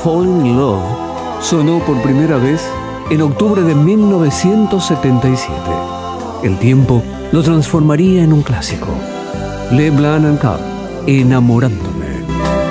Falling in Love sonó por primera vez en octubre de 1977. El tiempo lo transformaría en un clásico. LeBlanc and Carl, Enamorándome.